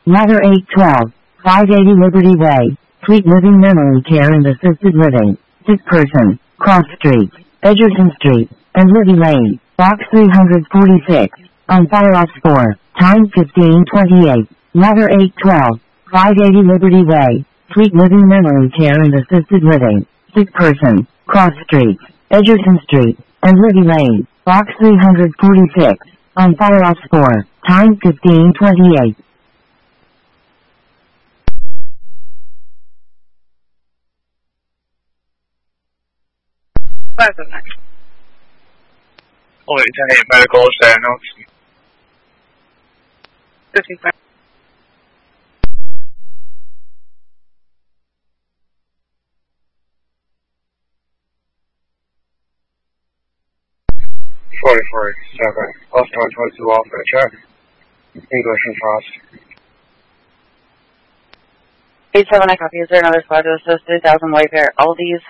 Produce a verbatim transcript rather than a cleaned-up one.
Ladder eight twelve, five eighty Liberty Way, Sweet Living Memory Care and Assisted Living, Sick Person, Cross Street, Edgerton Street, and Libby Lane, Box three forty-six, on fire off four, time fifteen twenty-eight, Ladder eight twelve, five eighty Liberty Way, Sweet Living Memory Care and Assisted Living, Sick Person, Cross Street, Edgerton Street, and Libby Lane, Box three forty-six, on fire off four, time fifteen twenty-eight. Pleasant. Lieutenant Medical Stanos. fifty-five. forty forty-seven. Left on towards the wall for a check. English and Frost. eight seven, I copy. Is there another squad to assist three thousand Wayfair? All these